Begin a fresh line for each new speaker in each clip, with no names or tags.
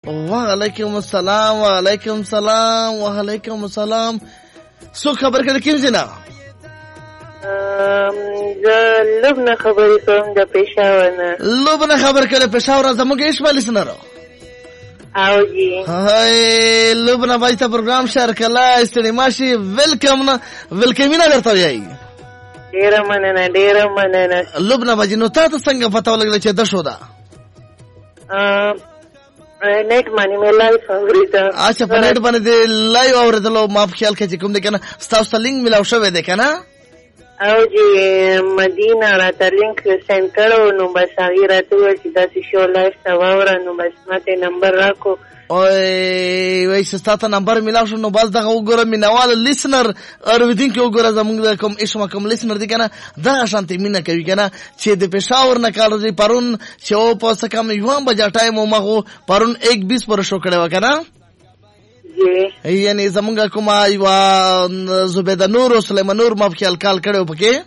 وعلیکم السلام وعلیکم السلام وعلیکم السلام. سو خبر کړه کوم ځنا؟
لبنه خبرې کوم د پېښور نه.
لبنه خبر کړه پېښور زموږ ایشمال سنرو.
او جی
هاي لبنه باید پروګرام شهر کلا استنیماشي ویلکمینا درته وایي.
ډیره مننه
لبنه باجی نو تاسو څنګه پته ولګل چې د شو ده؟
نیټ باندې مې لایو اوریدل.
اچھا په نیټ باندې لایو اوریدل. ما په خیال کې چې کوم دې کنه تاسو لینک ملاو شوی دی کنه؟
او جی مدینه راته لینک سند کړو نو بس هغه راته وویل چې داسې شو لایو ته واوره نو بس ماته نمبر راکو.
وای ستاسو نمبر ملاو شو نو بس دغه وګوره مینوال لیسنر اوریدونکو وګوره زموږ کوم اسمه کوم لیسنر دی کنه دا شانتي مینا کوي کنه چې د پېښور نه کال دی پرون چې او په سکم یوم بجا ټایم مو پرون 1:20 پر شو کړو کنه. یعنی زمونږ کومه یو زبیده نور سلیمان نور ما په خیال کال کړو پکې.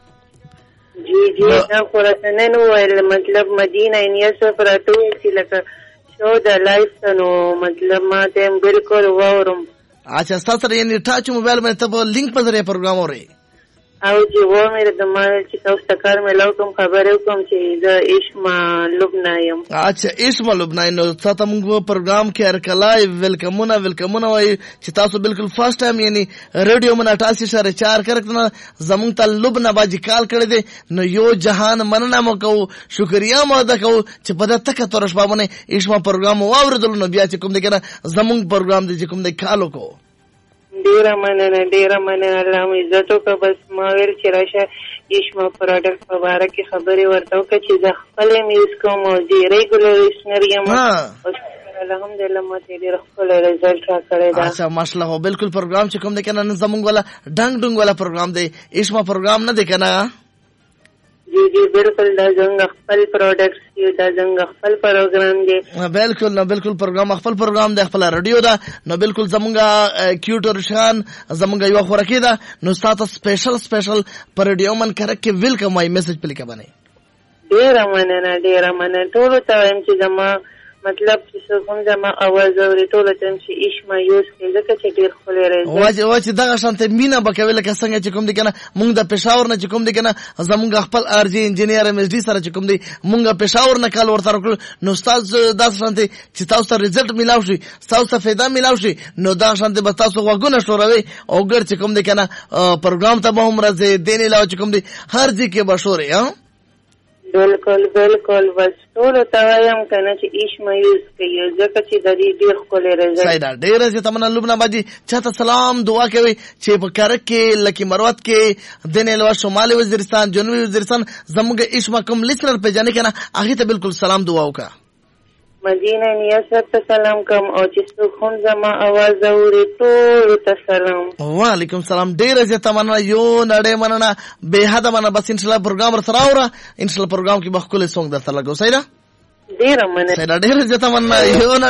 جی دا خورسنه نو ویل مطلب مدینه یوسف راته چې لکه شو د لایف نو مطلب ما ته بالکل واورم.
اچھا تاسو یې ټاچ موبایل باندې ته لینک په ذریعہ پروګرام اوري.
او جی و مې د ما چې تاسو تکار مې لو کوم خبره کوم چې د اسما لبنه یم.
اچھا اسما لبنه نو تاسو موږ پروګرام کې ارکلای ویلکمونه وای چې تاسو بالکل فرست ټایم یعنی ریډیو من 88.4 کرکنه زمون ته لبنه باجی کال کړی دی نو یو جهان مننه مو کو شکریا مو ده کو چې په دغه تک تور شپه باندې اسما پروګرام واوریدل نو بیا چې کوم دی کنه زمون پروګرام دی چې کوم دی کالو کو.
ډیره مننه الله مې عزت وکړه. بس ما ویل چې راشه اسما پروډکټ په باره کې خبرې ورته وکړه چې زه خپل یې یوز کوم او زه ریګولر لیسنر یم. الحمدلله ما ته ډېر خپل رزلټ راکړی ده.
اچھا ماشاءالله بالکل پروګرام چې کوم دی کنه زمونږ والا ډنګ والا پروګرام دی اسما پروګرام نه دی کنه.
جی بالکل دا څنګه خپل پروډکټس یو دا څنګه خپل پروګرام دی.
بالکل پروګرام خپل پروګرام دی خپل رادیو ده نو بالکل زمونږه کیوټ ورشان زمونږه یو خورکی ده نو تاسو سپیشل پر رادیو من کرک ویلکم مای میسج پلیکه باندې.
ډیره مننه ټول ته وایم چې زما مطلب چې کوم زما आवाज اوري ټول ته چې اسما یوز کوي ځکه چې ډیر خولې راځي.
واجه دغه شانته مینا بکوي لکه څنګه چې کوم دي کنه مونږ د پېښور نه چې کوم دي کنه زمونږ خپل ارجی انجینیر ام اس ډي سره چې کوم دي مونږ پېښور نه کال ورته ورکړو نو تاسو دا شانته چې تاسو ته رزلټ ملاو شي تاسو ته فایده ملاو شي نو دا شانته به تاسو وګونه شوروي او ګر چې کوم دي کنه پروګرام ته به هم راځي دیني لا چې کوم دي هر ځای کې بشوري. ها
بالکل بس ټول ته وایم کنه چې اسما یوز کوي ځکه چې د دې ډیر خولې راځي.
سایدا ډیر زه تمنا لبنه باجی چاته سلام دعا کوي چې په کرک کې لکی مروت کې دنه لوا شمالي وزیرستان جنوبي وزیرستان زموږ اسما کوم لیسنر په جانې کنه هغه ته بالکل سلام دعا وکړه.
مدینه نیاست ته سلام کوم او چې څوک زما आवाज اوري ټول ته سلام.
وعلیکم السلام ډیر زه تمنا یو نړۍ مننه به حد مننه. بس ان شاء الله پروګرام سره اورا ان شاء الله پروګرام کې بخښل سونګ درته لګو. سایدا
ډیر مننه
ډیر زه تمنا یو